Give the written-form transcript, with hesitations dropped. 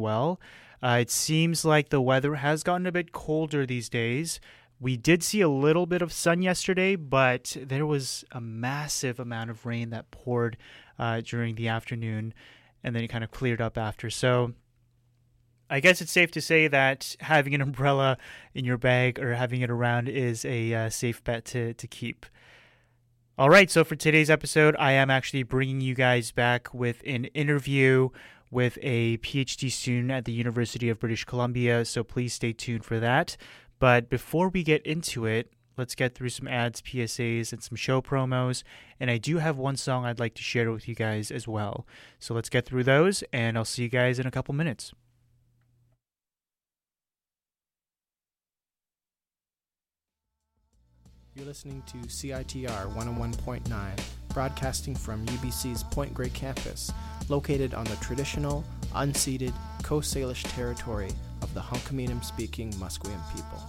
well. It seems like the weather has gotten a bit colder these days. We did see a little bit of sun yesterday, but there was a massive amount of rain that poured during the afternoon, and then it kind of cleared up after. So I guess it's safe to say that having an umbrella in your bag or having it around is a safe bet to keep. All right, so for today's episode, I am actually bringing you guys back with an interview with a PhD student at the University of British Columbia, so please stay tuned for that. But before we get into it, let's get through some ads, PSAs, and some show promos. And I do have one song I'd like to share with you guys as well. So let's get through those, and I'll see you guys in a couple minutes. You're listening to CITR 101.9, broadcasting from UBC's Point Grey campus, located on the traditional, unceded Coast Salish territory of the Hunkaminam-speaking Musqueam people.